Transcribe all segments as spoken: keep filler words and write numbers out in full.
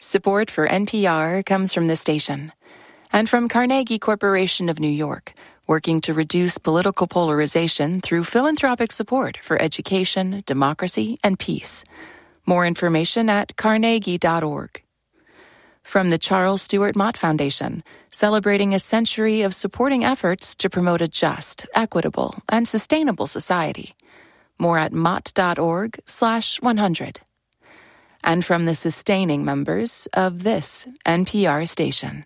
Support for N P R comes from this station and from Carnegie Corporation of New York, working to reduce political polarization through philanthropic support for education, democracy, and peace. More information at carnegie dot org. From the Charles Stewart Mott Foundation, celebrating a century of supporting efforts to promote a just, equitable, and sustainable society. More at mott.org slash 100. And from the sustaining members of this N P R station.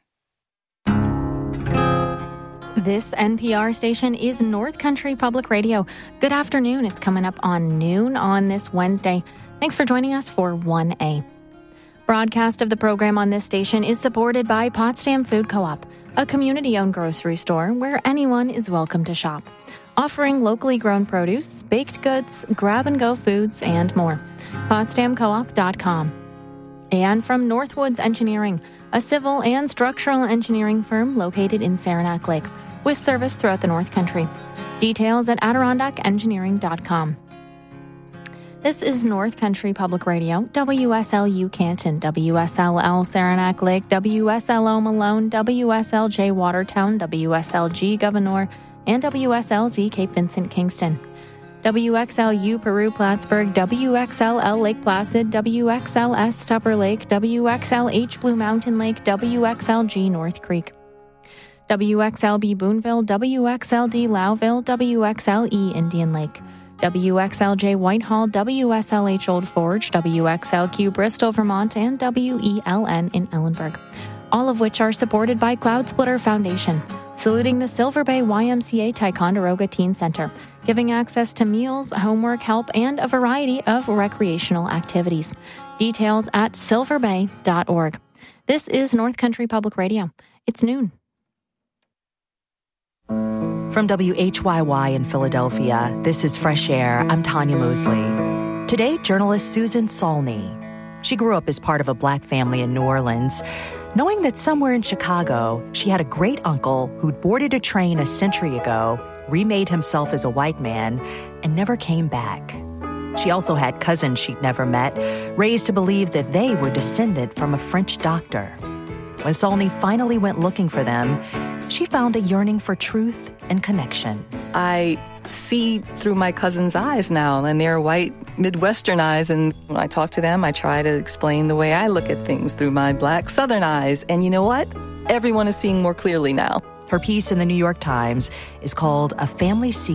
This N P R station is North Country Public Radio. Good afternoon. It's coming up on noon on this Wednesday. Thanks for joining us for one A. Broadcast of the program on this station is supported by Potsdam Food Co-op, a community-owned grocery store where anyone is welcome to shop, offering locally grown produce, baked goods, grab-and-go foods, and more. potsdam co op dot com. And from Northwoods Engineering, a civil and structural engineering firm located in Saranac Lake, with service throughout the North Country. Details at adirondack engineering dot com. This is North Country Public Radio, W S L U Canton, W S L L Saranac Lake, W S L O Malone, W S L J Watertown, W S L G Gouverneur, and W S L Z Cape Vincent Kingston. W X L U Peru Plattsburgh, W X L L Lake Placid, W X L S Tupper Lake, W X L H Blue Mountain Lake, W X L G North Creek. W X L B Boonville, W X L D Lowville, W X L E Indian Lake. W X L J Whitehall, W S L H Old Forge, W X L Q Bristol, Vermont, and W E L N in Ellenburg, all of which are supported by Cloud Splitter Foundation, saluting the Silver Bay Y M C A Ticonderoga Teen Center, giving access to meals, homework help, and a variety of recreational activities. Details at silver bay dot org. This is North Country Public Radio. It's noon. From W H Y Y in Philadelphia, this is Fresh Air. I'm Tanya Mosley. Today, journalist Susan Saulney. She grew up as part of a black family in New Orleans, knowing that somewhere in Chicago, she had a great uncle who'd boarded a train a century ago, remade himself as a white man, and never came back. She also had cousins she'd never met, raised to believe that they were descended from a French doctor. When Saulney finally went looking for them, she found a yearning for truth and connection. I see through my cousins' eyes now, and they're white Midwestern eyes, and when I talk to them, I try to explain the way I look at things through my black Southern eyes. And you know what? Everyone is seeing more clearly now. Her piece in the New York Times is called A Family Secret.